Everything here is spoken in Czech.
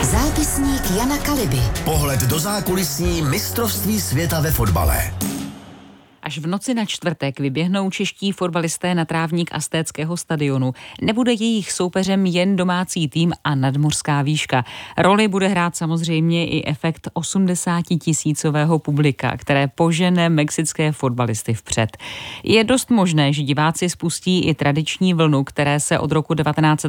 Zápisník Jana Kaliby. Pohled do zákulisí mistrovství světa ve fotbale. Až v noci na čtvrtek vyběhnou čeští fotbalisté na trávník Aztéckého stadionu. Nebude jejich soupeřem jen domácí tým a nadmořská výška. Roli bude hrát samozřejmě i efekt 80 000 publika, které požene mexické fotbalisty vpřed. Je dost možné, že diváci spustí i tradiční vlnu, které se od roku